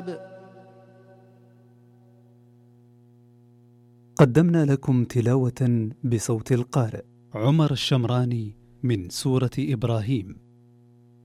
قدمنا لكم تلاوة بصوت القارئ عمر الشمراني من سورة إبراهيم.